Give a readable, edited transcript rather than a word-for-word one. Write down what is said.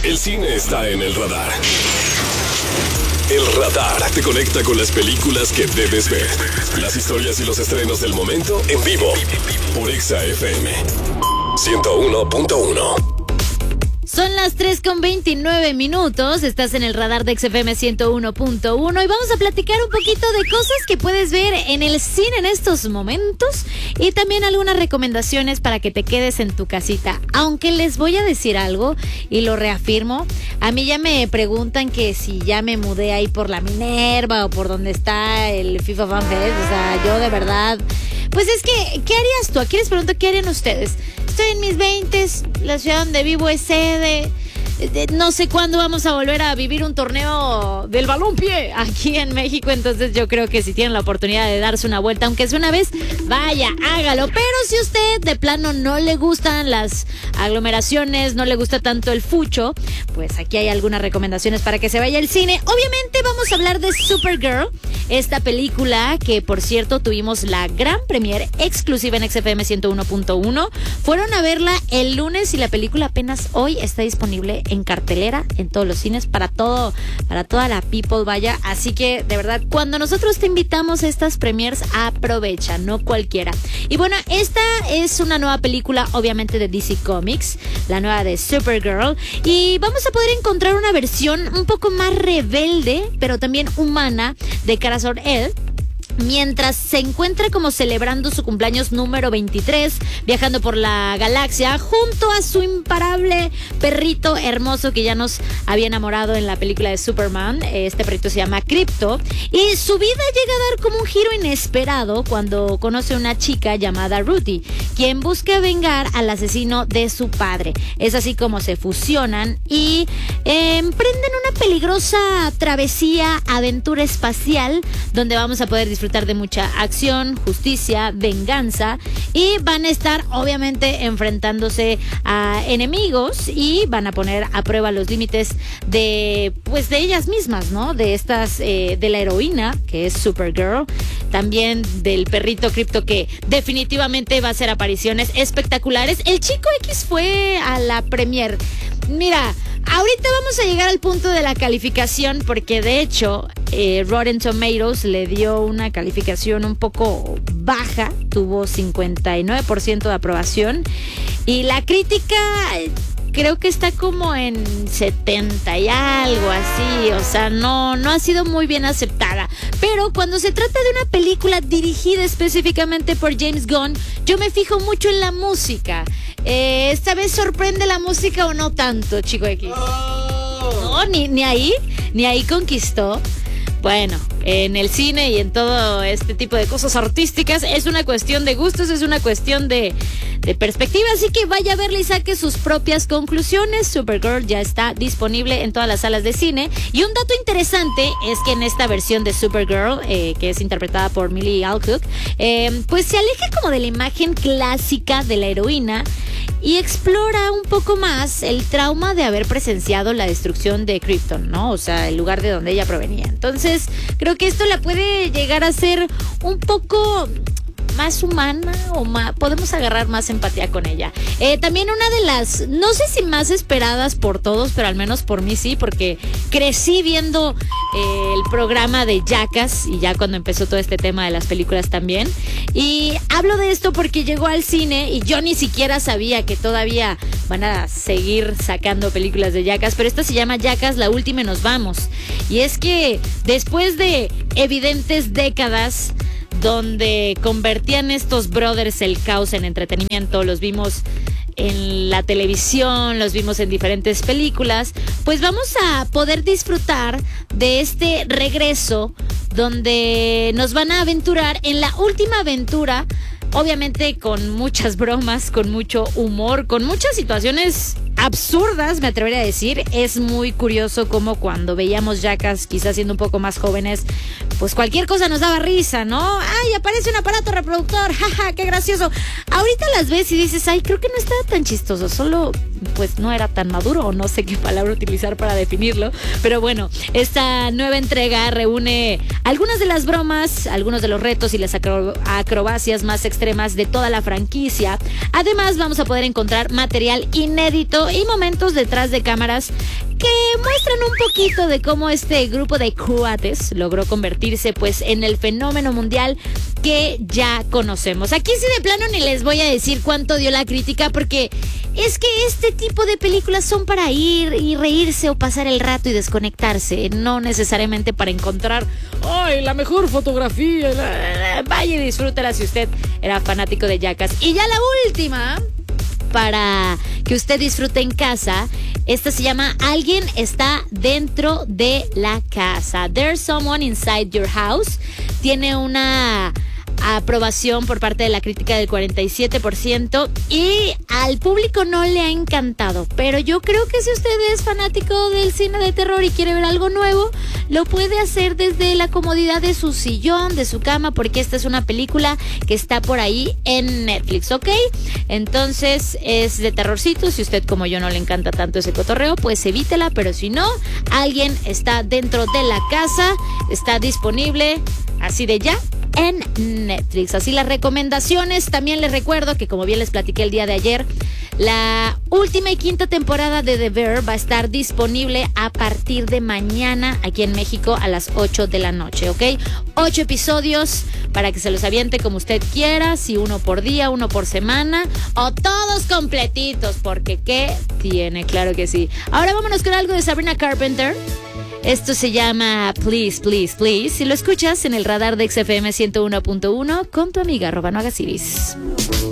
El cine está en el radar. El radar te conecta con las películas que debes ver. Las historias y los estrenos del momento en vivo. Por Exa FM 101.1. Son las 3:29. Estás en el radar de XFM 101.1 y vamos a platicar un poquito de cosas que puedes ver en el cine en estos momentos y también algunas recomendaciones para que te quedes en tu casita. Aunque les voy a decir algo y lo reafirmo, a mí ya me preguntan que si ya me mudé ahí por la Minerva o por donde está el FIFA Fan Fest. O sea, yo de verdad... Pues es que, ¿qué harías tú? Aquí les pregunto, ¿qué harían ustedes? Estoy en mis 20s, la ciudad donde vivo es sede. No sé cuándo vamos a volver a vivir un torneo del balompié aquí en México, entonces yo creo que si tienen la oportunidad de darse una vuelta, aunque sea una vez, vaya, hágalo. Pero si usted de plano no le gustan las aglomeraciones, no le gusta tanto el fucho, pues aquí hay algunas recomendaciones para que se vaya al cine. Obviamente vamos a hablar de Supergirl, esta película que, por cierto, tuvimos la gran premiere exclusiva en XFM 101.1. Fueron a verla el lunes y la película apenas hoy está disponible en cartelera, en todos los cines, para toda la people, vaya. Así que, de verdad, cuando nosotros te invitamos a estas premiers, aprovecha, no cualquiera. Y bueno, esta es una nueva película, obviamente, de DC Comics, la nueva de Supergirl, y vamos a poder encontrar una versión un poco más rebelde, pero también humana, de Kara Zor-El, mientras se encuentra como celebrando su cumpleaños número 23, viajando por la galaxia junto a su imparable perrito hermoso que ya nos había enamorado en la película de Superman. Este perrito se llama Krypto y su vida llega a dar como un giro inesperado cuando conoce a una chica llamada Ruthie, quien busca vengar al asesino de su padre. Es así como se fusionan y emprenden una peligrosa travesía, aventura espacial, donde vamos a poder disfrutar de mucha acción, justicia, venganza, y van a estar obviamente enfrentándose a enemigos y van a poner a prueba los límites de ellas mismas, ¿no? De estas, de la heroína que es Supergirl, también del perrito Krypto, que definitivamente va a hacer apariciones espectaculares. El Chico X fue a la premier. Mira, ahorita vamos a llegar al punto de la calificación, porque de hecho Rotten Tomatoes le dio una calificación un poco baja, tuvo 59% de aprobación, y la crítica creo que está como en 70 y algo así. O sea, no ha sido muy bien aceptada. Pero cuando se trata de una película dirigida específicamente por James Gunn, yo me fijo mucho en la música. ¿Esta vez sorprende la música o no tanto, Chico X? No, ni ahí conquistó. Bueno, en el cine y en todo este tipo de cosas artísticas es una cuestión de gustos, es una cuestión de perspectiva, así que vaya a verla y saque sus propias conclusiones. Supergirl ya está disponible en todas las salas de cine, y un dato interesante es que en esta versión de Supergirl, que es interpretada por Millie Alcock, pues se aleja como de la imagen clásica de la heroína y explora un poco más el trauma de haber presenciado la destrucción de Krypton, ¿no? O sea, el lugar de donde ella provenía. Entonces, creo que esto la puede llegar a ser un poco más humana, o más, podemos agarrar más empatía con ella. También una de las, no sé si más esperadas por todos, pero al menos por mí sí, porque crecí viendo el programa de Jackass, y ya cuando empezó todo este tema de las películas también. Y hablo de esto porque llegó al cine y yo ni siquiera sabía que todavía van a seguir sacando películas de Jackass, pero esta se llama Jackass, la última y nos vamos. Y es que después de evidentes décadas donde convertían estos brothers el caos en entretenimiento, los vimos en la televisión, los vimos en diferentes películas, pues vamos a poder disfrutar de este regreso donde nos van a aventurar en la última aventura, obviamente con muchas bromas, con mucho humor, con muchas situaciones absurdas, me atrevería a decir. Es muy curioso cómo cuando veíamos Jackass, quizás siendo un poco más jóvenes, pues cualquier cosa nos daba risa, ¿no? ¡Ay, aparece un aparato reproductor! ¡Jaja, qué gracioso! Ahorita las ves y dices, ay, creo que no estaba tan chistoso, solo pues no era tan maduro, o no sé qué palabra utilizar para definirlo, pero bueno, esta nueva entrega reúne algunas de las bromas, algunos de los retos y las acrobacias más extremas de toda la franquicia. Además, vamos a poder encontrar material inédito y momentos detrás de cámaras que muestran un poquito de cómo este grupo de cuates logró convertirse pues en el fenómeno mundial que ya conocemos. Aquí sí de plano ni les voy a decir cuánto dio la crítica, porque es que este tipo de películas son para ir y reírse o pasar el rato y desconectarse, no necesariamente para encontrar ¡ay, la mejor fotografía! Vaya y disfrútela si usted era fanático de Jackass. Y ya la última, para que usted disfrute en casa, esta se llama Alguien está dentro de la casa. There's someone inside your house. Tiene una aprobación por parte de la crítica del 47% y al público no le ha encantado, pero yo creo que si usted es fanático del cine de terror y quiere ver algo nuevo, lo puede hacer desde la comodidad de su sillón, de su cama, porque esta es una película que está por ahí en Netflix, ¿ok? Entonces es de terrorcito. Si usted como yo no le encanta tanto ese cotorreo, pues evítela, pero si no, Alguien está dentro de la casa, está disponible así de ya en Netflix. Así las recomendaciones. También les recuerdo que, como bien les platiqué el día de ayer, la última y quinta temporada de The Bear va a estar disponible a partir de mañana aquí en México a las 8 de la noche, ¿ok? 8 episodios para que se los aviente como usted quiera, si uno por día, uno por semana o todos completitos, porque ¿qué tiene? Claro que sí. Ahora vámonos con algo de Sabrina Carpenter. Esto se llama Please, Please, Please. Si lo escuchas en el radar de XFM 101.1 con tu amiga Roba No Hagas Iris.